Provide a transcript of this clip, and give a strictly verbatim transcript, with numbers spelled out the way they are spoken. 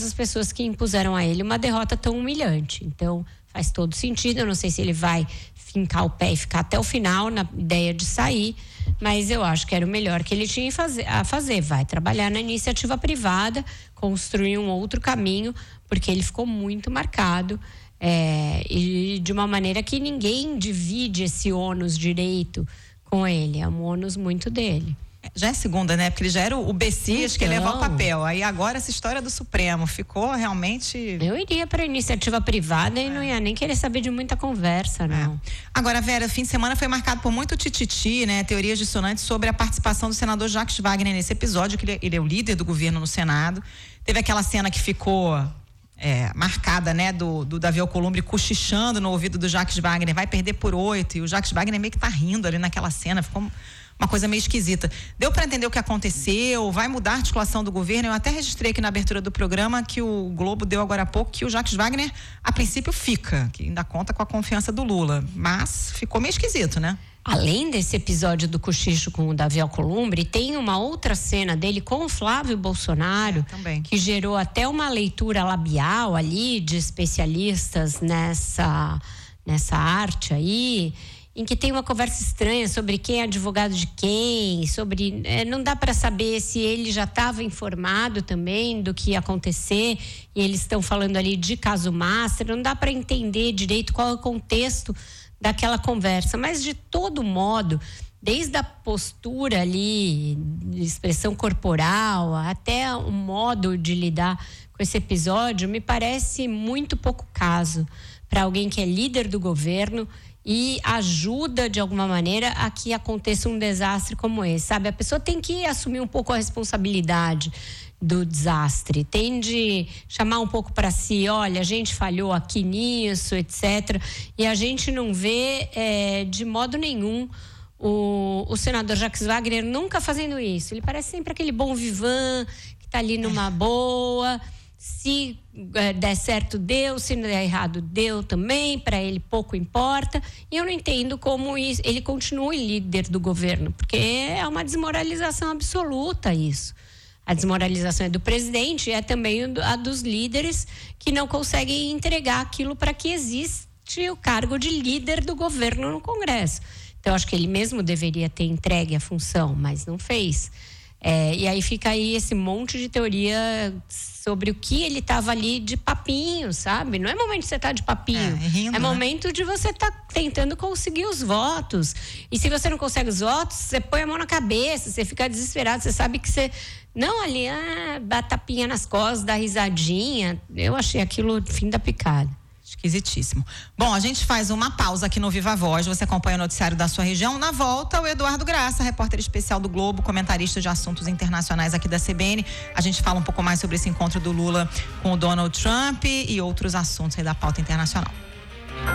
as pessoas que impuseram a ele uma derrota tão humilhante. Então, faz todo sentido. Eu não sei se ele vai fincar o pé e ficar até o final na ideia de sair, mas eu acho que era o melhor que ele tinha a fazer. Vai trabalhar na iniciativa privada, construir um outro caminho, porque ele ficou muito marcado. É, e de uma maneira que ninguém divide esse ônus direito com ele, é um ônus muito dele. Já é segunda, né? Porque ele já era o Bessias então, que levou o papel. Aí agora essa história do Supremo ficou realmente... Eu iria para iniciativa privada é. e não ia nem querer saber de muita conversa, não. É. Agora, Vera, fim de semana foi marcado por muito tititi, né? Teorias dissonantes sobre a participação do senador Jacques Wagner nesse episódio, que ele, ele é o líder do governo no Senado. Teve aquela cena que ficou... É, marcada, né, do, do Davi Alcolumbre cochichando no ouvido do Jacques Wagner, vai perder por oito, e o Jacques Wagner meio que tá rindo ali naquela cena, ficou uma coisa meio esquisita. Deu para entender o que aconteceu? Vai mudar a articulação do governo? Eu até registrei aqui na abertura do programa que o Globo deu agora há pouco que o Jacques Wagner, a princípio, fica, que ainda conta com a confiança do Lula, mas ficou meio esquisito, né? Além desse episódio do cochicho com o Davi Alcolumbre, tem uma outra cena dele com o Flávio Bolsonaro, é, também. que gerou até uma leitura labial ali de especialistas nessa, nessa arte aí, em que tem uma conversa estranha sobre quem é advogado de quem, sobre é, não dá para saber se ele já estava informado também do que ia acontecer, e eles estão falando ali de caso master, não dá para entender direito qual é o contexto daquela conversa, mas de todo modo, desde a postura ali, expressão corporal, até o modo de lidar com esse episódio, me parece muito pouco caso para alguém que é líder do governo e ajuda de alguma maneira a que aconteça um desastre como esse, sabe? A pessoa tem que assumir um pouco a responsabilidade do desastre, tem de chamar um pouco para si, olha, a gente falhou aqui nisso, etcétera. E a gente não vê é, de modo nenhum o, o senador Jacques Wagner nunca fazendo isso. Ele parece sempre aquele bom vivan que está ali numa boa. Se é, der certo, deu. Se der errado, deu também. Para ele pouco importa. E eu não entendo como isso, ele continua líder do governo, porque é uma desmoralização absoluta isso. A desmoralização é do presidente e é também a dos líderes que não conseguem entregar aquilo para que existe o cargo de líder do governo no Congresso. Então, acho que ele mesmo deveria ter entregue a função, mas não fez. É, e aí fica aí esse monte de teoria sobre o que ele estava ali de papinho, sabe? Não é momento de você estar tá de papinho. É, rindo, é né? momento de você estar tá tentando conseguir os votos. E se você não consegue os votos, você põe a mão na cabeça, você fica desesperado, você sabe que você... Não ali, ah, dá tapinha nas costas, dá risadinha. Eu achei aquilo fim da picada. Esquisitíssimo. Bom, a gente faz uma pausa aqui no Viva Voz. Você acompanha o noticiário da sua região. Na volta, o Eduardo Graça, repórter especial do Globo, comentarista de assuntos internacionais aqui da C B N. A gente fala um pouco mais sobre esse encontro do Lula com o Donald Trump e outros assuntos aí da pauta internacional.